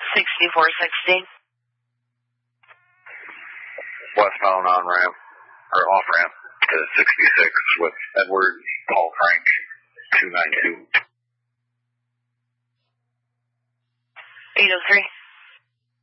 6460. Westbound on-ramp, or off-ramp to 66 with Edward Paul Frank 292. 803.